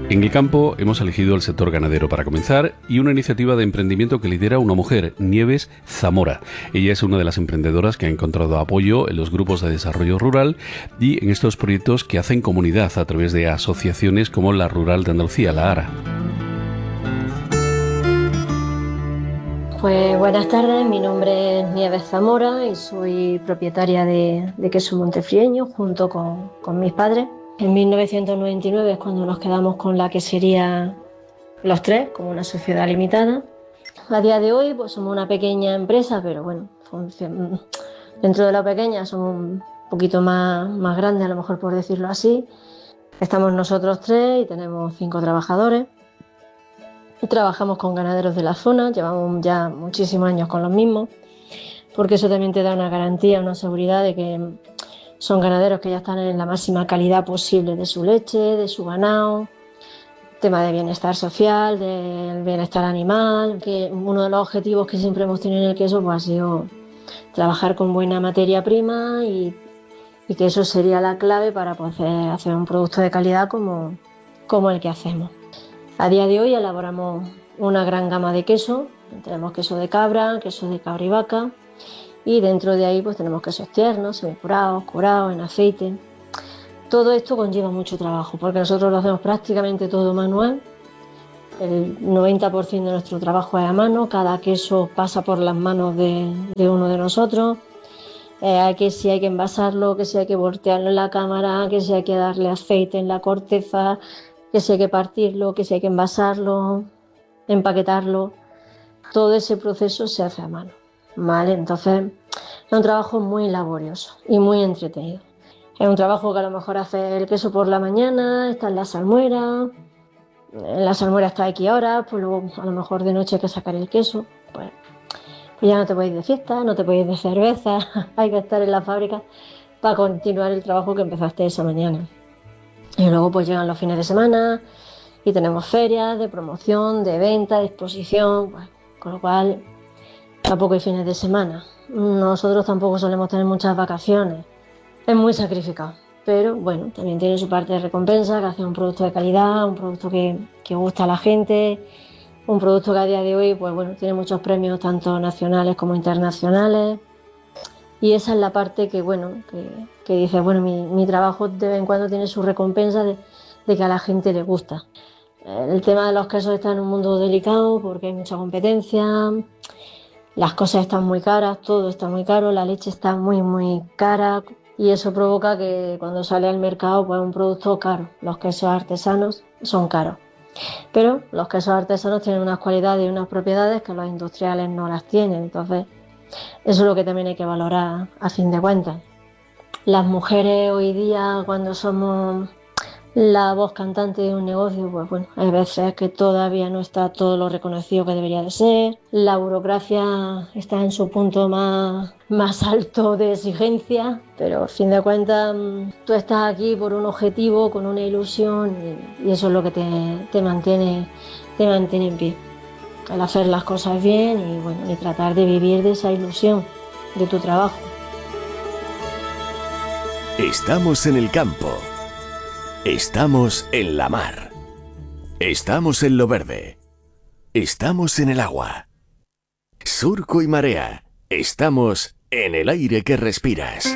En el campo hemos elegido el sector ganadero para comenzar y una iniciativa de emprendimiento que lidera una mujer, Nieves Zamora. Ella es una de las emprendedoras que ha encontrado apoyo en los grupos de desarrollo rural y en estos proyectos que hacen comunidad a través de asociaciones como la Rural de Andalucía, la ARA. Pues buenas tardes, mi nombre es Nieves Zamora y soy propietaria de Queso Montefrieño junto con mis padres. En 1999 es cuando nos quedamos con la quesería los tres, como una sociedad limitada. A día de hoy pues somos una pequeña empresa, pero bueno, dentro de la pequeña somos un poquito más grandes, a lo mejor por decirlo así. Estamos nosotros tres y tenemos 5 trabajadores. Y trabajamos con ganaderos de la zona, llevamos ya muchísimos años con los mismos, porque eso también te da una garantía, una seguridad de que son ganaderos que ya están en la máxima calidad posible de su leche, de su ganado, tema de bienestar social, del bienestar animal, que uno de los objetivos que siempre hemos tenido en el queso pues, ha sido trabajar con buena materia prima y que eso sería la clave para poder hacer un producto de calidad como el que hacemos. A día de hoy elaboramos una gran gama de queso, tenemos queso de cabra y vaca y dentro de ahí pues tenemos quesos tiernos, semicurados, curados, en aceite. Todo esto conlleva mucho trabajo porque nosotros lo hacemos prácticamente todo manual. El 90% de nuestro trabajo es a mano, cada queso pasa por las manos de uno de nosotros. Que si hay que envasarlo, que si hay que voltearlo en la cámara, que si hay que darle aceite en la corteza, que si hay que partirlo, que si hay que envasarlo, empaquetarlo. Todo ese proceso se hace a mano, ¿vale? Entonces es un trabajo muy laborioso y muy entretenido. Es un trabajo que a lo mejor hace el queso por la mañana, está en la salmuera está X horas, pues luego a lo mejor de noche hay que sacar el queso, pues ya no te puedes ir de fiesta, no te puedes ir de cerveza, hay que estar en la fábrica para continuar el trabajo que empezaste esa mañana. Y luego pues llegan los fines de semana y tenemos ferias de promoción, de venta, de exposición, pues, con lo cual tampoco hay fines de semana. Nosotros tampoco solemos tener muchas vacaciones. Es muy sacrificado, pero bueno, también tiene su parte de recompensa, que hace un producto de calidad, un producto que gusta a la gente, un producto que a día de hoy pues bueno, tiene muchos premios tanto nacionales como internacionales. Y esa es la parte que bueno, que dice, bueno, mi trabajo de vez en cuando tiene su recompensa de que a la gente le gusta. El tema de los quesos está en un mundo delicado porque hay mucha competencia, las cosas están muy caras, todo está muy caro, la leche está muy cara y eso provoca que cuando sale al mercado pues un producto caro. Los quesos artesanos son caros, pero los quesos artesanos tienen unas cualidades y unas propiedades que los industriales no las tienen, entonces eso es lo que también hay que valorar a fin de cuentas. Las mujeres hoy día, cuando somos la voz cantante de un negocio, pues bueno, hay veces que todavía no está todo lo reconocido que debería de ser. La burocracia está en su punto más alto de exigencia, pero a fin de cuentas tú estás aquí por un objetivo, con una ilusión y eso es lo que te mantiene en pie. El hacer las cosas bien y bueno, y tratar de vivir de esa ilusión de tu trabajo. Estamos en el campo. Estamos en la mar. Estamos en lo verde. Estamos en el agua. Surco y marea. Estamos en el aire que respiras.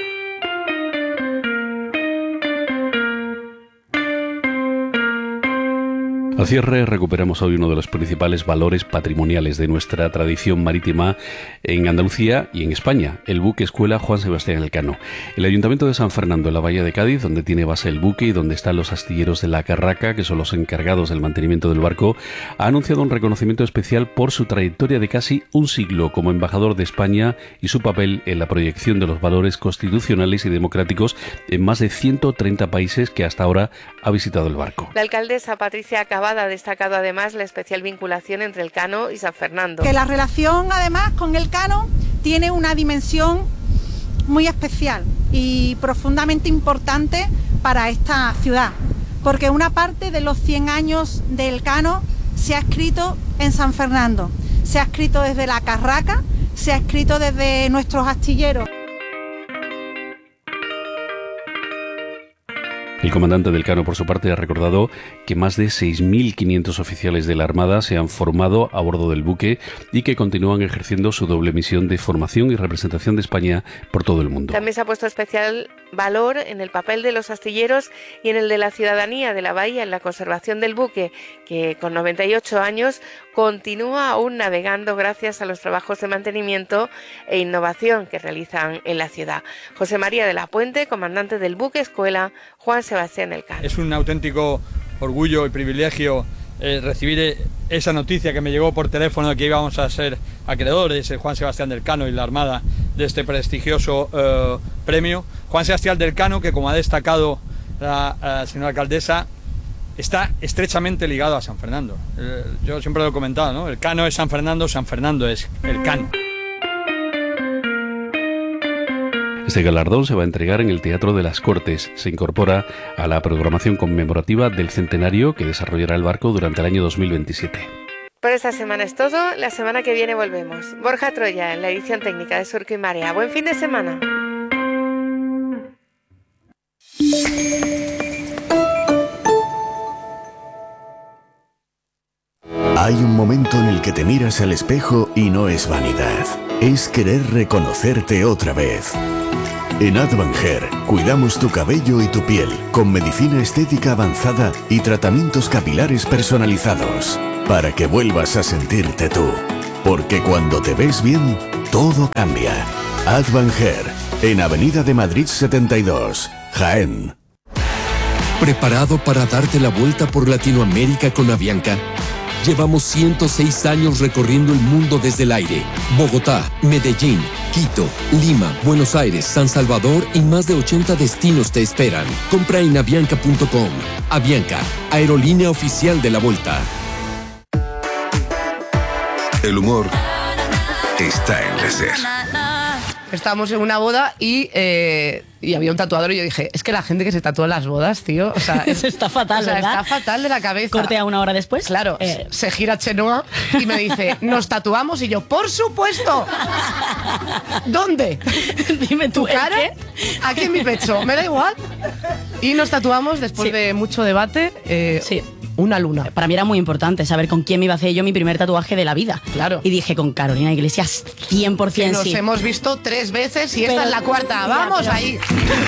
Al cierre recuperamos hoy uno de los principales valores patrimoniales de nuestra tradición marítima en Andalucía y en España, el buque escuela Juan Sebastián Elcano. El Ayuntamiento de San Fernando, en la Bahía de Cádiz, donde tiene base el buque y donde están los astilleros de la Carraca, que son los encargados del mantenimiento del barco, ha anunciado un reconocimiento especial por su trayectoria de casi un siglo como embajador de España y su papel en la proyección de los valores constitucionales y democráticos en más de 130 países que hasta ahora ha visitado el barco. La alcaldesa Patricia Cabada ha destacado además la especial vinculación entre Elcano y San Fernando. Que la relación además con Elcano tiene una dimensión muy especial y profundamente importante para esta ciudad, porque una parte de los 100 años de Elcano se ha escrito en San Fernando, se ha escrito desde la Carraca, se ha escrito desde nuestros astilleros. El comandante del Cano, por su parte, ha recordado que más de 6.500 oficiales de la Armada se han formado a bordo del buque y que continúan ejerciendo su doble misión de formación y representación de España por todo el mundo. También se ha puesto especial valor en el papel de los astilleros y en el de la ciudadanía de la bahía en la conservación del buque, que con 98 años continúa aún navegando gracias a los trabajos de mantenimiento e innovación que realizan en la ciudad. José María de la Puente, comandante del buque escuela Juan Sebastián Elcano. Es un auténtico orgullo y privilegio recibir esa noticia que me llegó por teléfono de que íbamos a ser acreedores, Juan Sebastián del Cano y la Armada, de este prestigioso premio. Juan Sebastián del Cano, que como ha destacado la señora alcaldesa, está estrechamente ligado a San Fernando. Yo siempre lo he comentado, ¿no? El Cano es San Fernando es el Cano. Este galardón se va a entregar en el Teatro de las Cortes. Se incorpora a la programación conmemorativa del centenario que desarrollará el barco durante el año 2027. Por esta semana es todo. La semana que viene volvemos. Borja Troya en la edición técnica de Surco y Marea. Buen fin de semana. Hay un momento en el que te miras al espejo y no es vanidad, es querer reconocerte otra vez. En Advanger cuidamos tu cabello y tu piel con medicina estética avanzada y tratamientos capilares personalizados para que vuelvas a sentirte tú. Porque cuando te ves bien, todo cambia. Advanger, en Avenida de Madrid 72, Jaén. ¿Preparado para darte la vuelta por Latinoamérica con Avianca? Llevamos 106 años recorriendo el mundo desde el aire. Bogotá, Medellín, Quito, Lima, Buenos Aires, San Salvador y más de 80 destinos te esperan. Compra en avianca.com. Avianca, aerolínea oficial de la Volta. El humor está en la SER. Estábamos en una boda y había un tatuador y yo dije, es que la gente que se tatúa en las bodas, tío, o sea, está fatal, ¿verdad? Está fatal de la cabeza. Corte a una hora después. Claro, se gira Chenoa y me dice, ¿nos tatuamos? Y yo, ¡por supuesto! ¿Dónde? Dime ¿Tu cara? Aquí en mi pecho, me da igual. Y nos tatuamos después de mucho debate. Sí. Una luna. Para mí era muy importante saber con quién me iba a hacer yo mi primer tatuaje de la vida. Claro. Y dije, con Carolina Iglesias, 100% que nos sí. hemos visto 3 veces y esta es la cuarta. ¡Vamos ahí!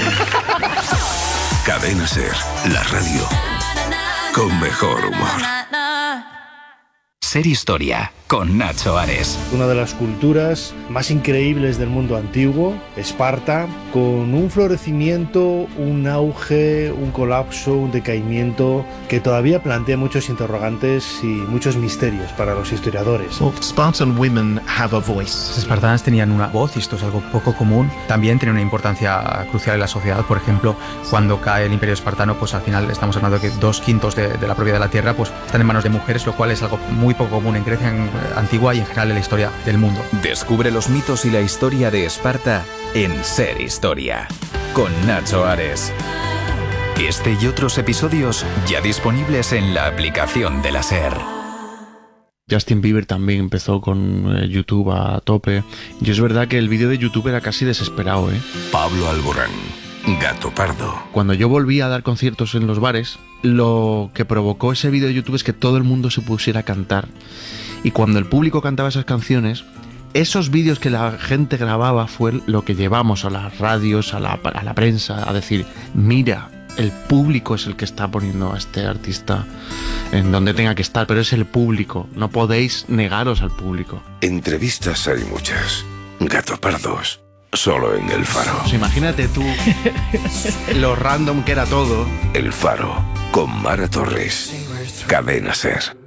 Cadena SER, la radio con mejor humor. Ser Historia, con Nacho Ares. Una de las culturas más increíbles del mundo antiguo, Esparta, con un florecimiento, un auge, un colapso, un decaimiento que todavía plantea muchos interrogantes y muchos misterios para los historiadores. Spartan women have a voice. Las espartanas tenían una voz y esto es algo poco común. También tiene una importancia crucial en la sociedad. Por ejemplo, cuando cae el Imperio Espartano, pues al final estamos hablando de que 2/5 de la propiedad de la tierra pues están en manos de mujeres, lo cual es algo muy poco común en Grecia antigua y en general en la historia del mundo. Descubre los mitos y la historia de Esparta en Ser Historia, con Nacho Ares. Este y otros episodios ya disponibles en la aplicación de la SER. Justin Bieber también empezó con YouTube a tope. Y es verdad que el vídeo de YouTube era casi desesperado, ¿eh? Pablo Alborán, Gato Pardo. Cuando yo volví a dar conciertos en los bares, lo que provocó ese vídeo de YouTube es que todo el mundo se pusiera a cantar. Y cuando el público cantaba esas canciones, esos vídeos que la gente grababa fue lo que llevamos a las radios, a la prensa, a decir, mira, el público es el que está poniendo a este artista en donde tenga que estar, pero es el público, no podéis negaros al público. Entrevistas hay muchas, Gato Pardos, solo en El Faro. Pues imagínate tú lo random que era todo. El Faro, con Mara Torres, Cadena SER.